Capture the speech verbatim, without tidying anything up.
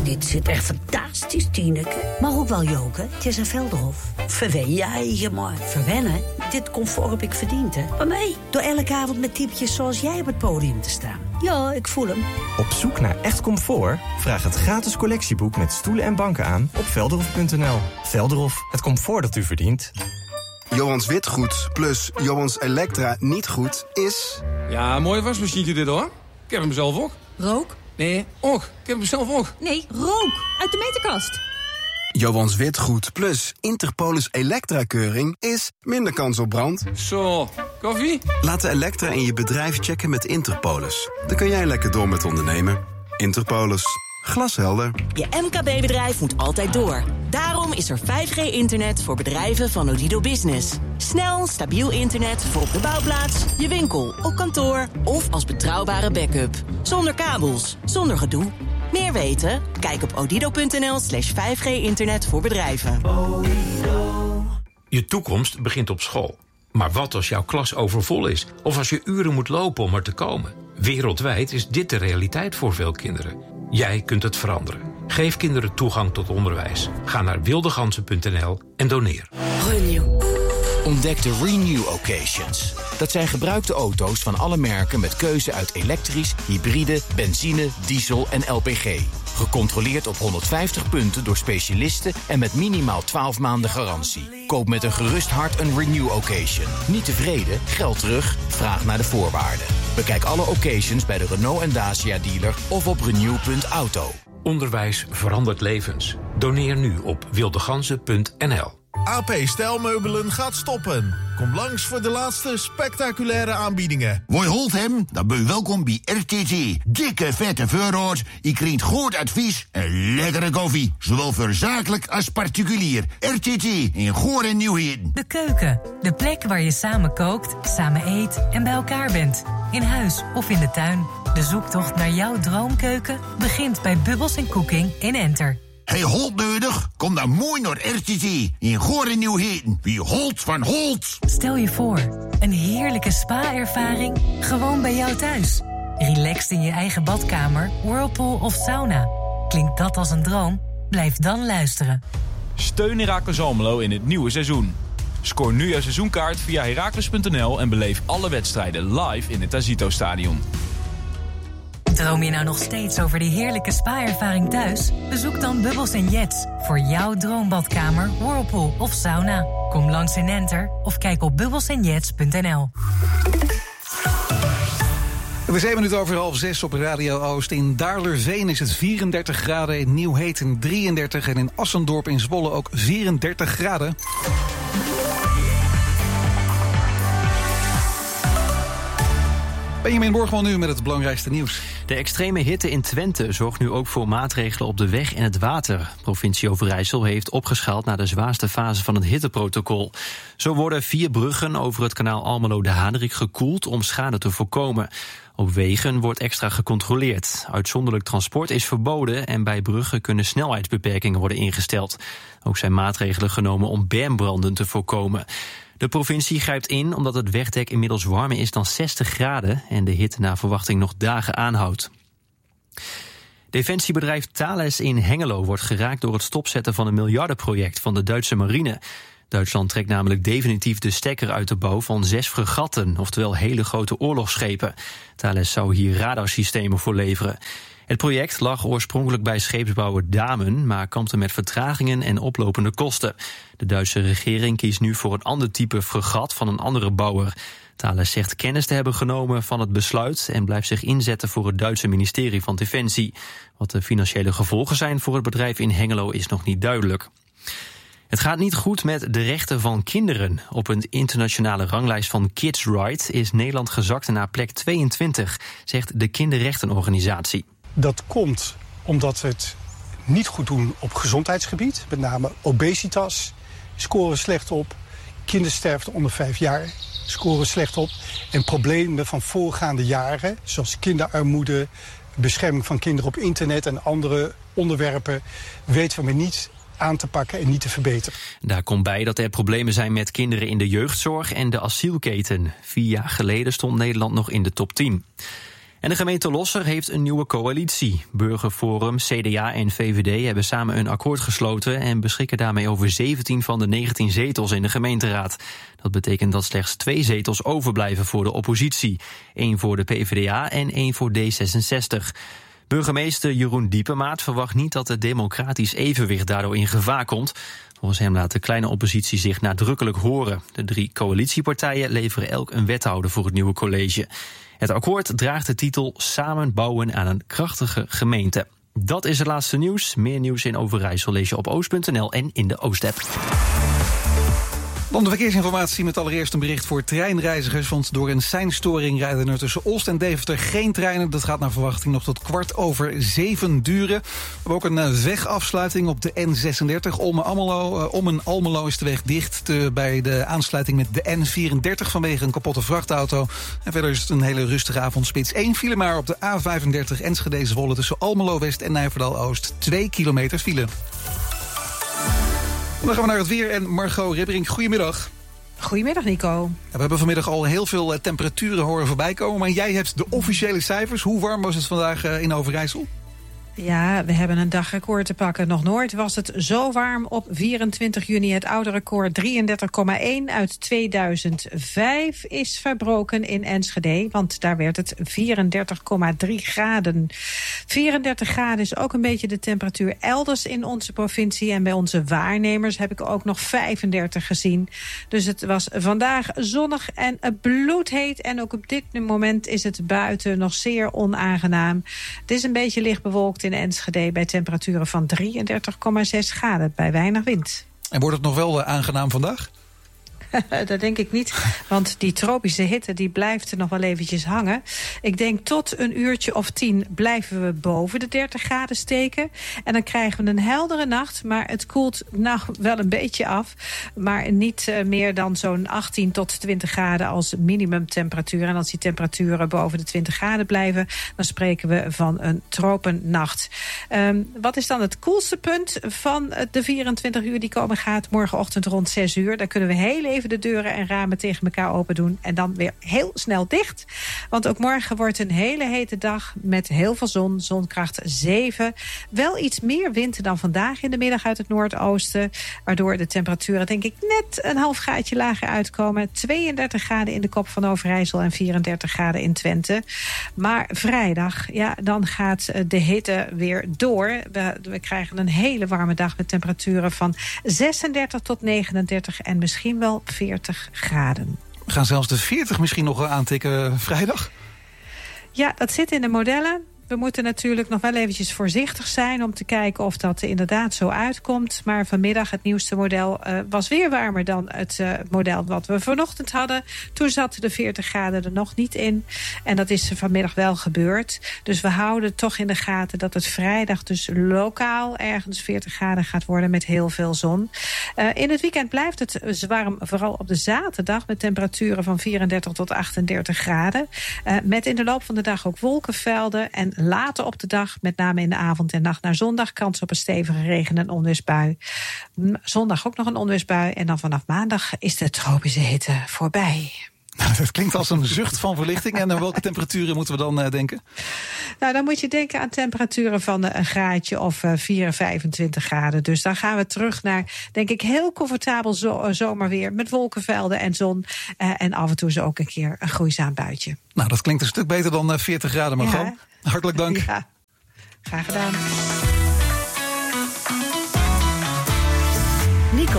dit zit echt fantastisch, Tineke. Maar ook wel joken, het is een Velderhof. Verwen jij je maar. Verwennen? Dit comfort heb ik verdiend, hè. Maar nee, door elke avond met typetjes zoals jij op het podium te staan. Ja, ik voel hem. Op zoek naar echt comfort? Vraag het gratis collectieboek met stoelen en banken aan op velderhof punt n l. Velderhof, het comfort dat u verdient. Johans Witgoed plus Johans Elektra niet goed is... Ja, mooi wasmachientje dit hoor. Ik heb hem zelf ook. Rook? Nee, ook. Ik heb hem zelf ook. Nee, rook. Uit de meterkast. Johans Witgoed plus Interpolis Elektra-keuring is minder kans op brand. Zo, koffie? Laat de Elektra in je bedrijf checken met Interpolis. Dan kun jij lekker door met ondernemen. Interpolis. Glashelder. Je M K B-bedrijf moet altijd door. Daarom is er vijf G internet voor bedrijven van Odido Business. Snel, stabiel internet voor op de bouwplaats, je winkel, op kantoor of als betrouwbare backup. Zonder kabels, zonder gedoe. Meer weten? Kijk op odido punt n l slash vijf G internet voor bedrijven. Je toekomst begint op school. Maar wat als jouw klas overvol is? Of als je uren moet lopen om er te komen? Wereldwijd is dit de realiteit voor veel kinderen. Jij kunt het veranderen. Geef kinderen toegang tot onderwijs. Ga naar wildegansen punt n l en doneer. Renew. Ontdek de Renew Occasions. Dat zijn gebruikte auto's van alle merken met keuze uit elektrisch, hybride, benzine, diesel en L P G. Gecontroleerd op honderdvijftig punten door specialisten en met minimaal twaalf maanden garantie. Koop met een gerust hart een Renew Occasion. Niet tevreden? Geld terug? Vraag naar de voorwaarden. Bekijk alle occasions bij de Renault en Dacia dealer of op renew punt auto. Onderwijs verandert levens. Doneer nu op wildegansen punt n l. A P Stijlmeubelen gaat stoppen. Kom langs voor de laatste spectaculaire aanbiedingen. Woi holt hem, dan ben je welkom bij R T T. Dikke vette voorraad, je krijgt goed advies en lekkere koffie. Zowel voor zakelijk als particulier. R T T in Goor en Nieuwheden. De keuken, de plek waar je samen kookt, samen eet en bij elkaar bent. In huis of in de tuin. De zoektocht naar jouw droomkeuken begint bij Bubbles en Cooking in Enter. Hey, Holt nodig? Kom dan mooi naar R T T in Goor en Nieuwheden. Wie Holt van Holt. Stel je voor, een heerlijke spa-ervaring gewoon bij jou thuis. Relaxed in je eigen badkamer, whirlpool of sauna. Klinkt dat als een droom? Blijf dan luisteren. Steun Heracles Almelo in het nieuwe seizoen. Scoor nu je seizoenkaart via heracles punt n l en beleef alle wedstrijden live in het Azito-stadion. Droom je nou nog steeds over die heerlijke spa-ervaring thuis? Bezoek dan Bubbles en Jets voor jouw droombadkamer, whirlpool of sauna. Kom langs in Enter of kijk op bubbles en jets punt n l. We zijn minuten over half zes op Radio Oost. In Daarlerveen is het vierendertig graden, in Nieuwheten drieëndertig... en in Assendorp in Zwolle ook vierendertig graden. Benjamin Borgman nu met het belangrijkste nieuws. De extreme hitte in Twente zorgt nu ook voor maatregelen op de weg en het water. Provincie Overijssel heeft opgeschaald naar de zwaarste fase van het hitteprotocol. Zo worden vier bruggen over het kanaal Almelo-de Hanerik gekoeld om schade te voorkomen. Op wegen wordt extra gecontroleerd. Uitzonderlijk transport is verboden en bij bruggen kunnen snelheidsbeperkingen worden ingesteld. Ook zijn maatregelen genomen om bermbranden te voorkomen. De provincie grijpt in omdat het wegdek inmiddels warmer is dan zestig graden... en de hitte naar verwachting nog dagen aanhoudt. Defensiebedrijf Thales in Hengelo wordt geraakt door het stopzetten van een miljardenproject van de Duitse marine. Duitsland trekt namelijk definitief de stekker uit de bouw van zes fregatten, oftewel hele grote oorlogsschepen. Thales zou hier radarsystemen voor leveren. Het project lag oorspronkelijk bij scheepsbouwer Damen, maar kampte met vertragingen en oplopende kosten. De Duitse regering kiest nu voor een ander type fregat van een andere bouwer. Thales zegt kennis te hebben genomen van het besluit en blijft zich inzetten voor het Duitse ministerie van Defensie. Wat de financiële gevolgen zijn voor het bedrijf in Hengelo is nog niet duidelijk. Het gaat niet goed met de rechten van kinderen. Op een internationale ranglijst van Kids Right is Nederland gezakt naar plek tweeëntwintig, zegt de kinderrechtenorganisatie. Dat komt omdat we het niet goed doen op gezondheidsgebied. Met name obesitas scoren slecht op. Kindersterfte onder vijf jaar scoren slecht op. En problemen van voorgaande jaren, zoals kinderarmoede, bescherming van kinderen op internet en andere onderwerpen, weten we maar niet aan te pakken en niet te verbeteren. Daar komt bij dat er problemen zijn met kinderen in de jeugdzorg en de asielketen. Vier jaar geleden stond Nederland nog in de top tien. En de gemeente Losser heeft een nieuwe coalitie. Burgerforum, C D A en V V D hebben samen een akkoord gesloten en beschikken daarmee over zeventien van de negentien zetels in de gemeenteraad. Dat betekent dat slechts twee zetels overblijven voor de oppositie. Eén voor de P v d A en één voor D zesenzestig. Burgemeester Jeroen Diepemaat verwacht niet dat het democratisch evenwicht daardoor in gevaar komt. Volgens hem laat de kleine oppositie zich nadrukkelijk horen. De drie coalitiepartijen leveren elk een wethouder voor het nieuwe college. Het akkoord draagt de titel Samen bouwen aan een krachtige gemeente. Dat is het laatste nieuws. Meer nieuws in Overijssel lees je op oost punt n l en in de Oost-app. Dan de verkeersinformatie met allereerst een bericht voor treinreizigers. Want door een seinstoring rijden er tussen Olst en Deventer geen treinen. Dat gaat naar verwachting nog tot kwart over zeven duren. We hebben ook een wegafsluiting op de N zesendertig. Ommen-Almelo, uh, Ommen-Almelo is de weg dicht te, bij de aansluiting met de N vierendertig vanwege een kapotte vrachtauto. En verder is het een hele rustige avondspits. Eén file maar op de A vijfendertig Enschede-Zwolle tussen Almelo-West en Nijverdal-Oost. Twee kilometer file. Dan gaan we naar het weer en Margot Ribberink, goedemiddag. Goedemiddag, Nico. Ja, we hebben vanmiddag al heel veel uh, temperaturen horen voorbij komen, maar jij hebt de officiële cijfers. Hoe warm was het vandaag uh, in Overijssel? Ja, we hebben een dagrecord te pakken. Nog nooit was het zo warm op vierentwintig juni. Het oude record drieëndertig komma één uit tweeduizend vijf is verbroken in Enschede. Want daar werd het vierendertig komma drie graden. vierendertig graden is ook een beetje de temperatuur elders in onze provincie. En bij onze waarnemers heb ik ook nog vijfendertig gezien. Dus het was vandaag zonnig en bloedheet. En ook op dit moment is het buiten nog zeer onaangenaam. Het is een beetje licht bewolkt in Enschede bij temperaturen van drieëndertig komma zes graden bij weinig wind. En wordt het nog wel uh, aangenaam vandaag? Dat denk ik niet, want die tropische hitte die blijft er nog wel eventjes hangen. Ik denk tot een uurtje of tien blijven we boven de dertig graden steken. En dan krijgen we een heldere nacht, maar het koelt nou wel een beetje af. Maar niet uh, meer dan zo'n achttien tot twintig graden als minimumtemperatuur. En als die temperaturen boven de twintig graden blijven, dan spreken we van een tropennacht. Um, wat is dan het koelste punt van de vierentwintig uur die komen gaat? Morgenochtend rond zes uur. Dan kunnen we heel even de deuren en ramen tegen elkaar open doen. En dan weer heel snel dicht. Want ook morgen wordt een hele hete dag met heel veel zon. Zonkracht zeven. Wel iets meer wind dan vandaag in de middag uit het noordoosten. Waardoor de temperaturen denk ik net een half graadje lager uitkomen. tweeëndertig graden in de kop van Overijssel en vierendertig graden in Twente. Maar vrijdag, ja, dan gaat de hitte weer door. We, we krijgen een hele warme dag met temperaturen van zesendertig tot negenendertig en misschien wel veertig graden. We gaan zelfs de veertig misschien nog aantikken vrijdag? Ja, dat zit in de modellen. We moeten natuurlijk nog wel eventjes voorzichtig zijn om te kijken of dat inderdaad zo uitkomt. Maar vanmiddag het nieuwste model uh, was weer warmer dan het uh, model wat we vanochtend hadden. Toen zaten de veertig graden er nog niet in. En dat is vanmiddag wel gebeurd. Dus we houden toch in de gaten dat het vrijdag dus lokaal ergens veertig graden gaat worden met heel veel zon. Uh, in het weekend blijft het warm, vooral op de zaterdag met temperaturen van vierendertig tot achtendertig graden. Uh, met in de loop van de dag ook wolkenvelden en later op de dag, met name in de avond en nacht naar zondag, kans op een stevige regen- en onweersbui. Zondag ook nog een onweersbui. En dan vanaf maandag is de tropische hitte voorbij. Nou, dat klinkt als een zucht van verlichting. En aan welke temperaturen moeten we dan uh, denken? Nou, dan moet je denken aan temperaturen van uh, een graadje of uh, vierentwintig, vijfentwintig graden. Dus dan gaan we terug naar, denk ik, heel comfortabel zo- zomerweer met wolkenvelden en zon. Uh, en af en toe zo ook een keer een groeizaam buitje. Nou, dat klinkt een stuk beter dan uh, veertig graden, Margot. Ja. Hartelijk dank. Ja, graag gedaan.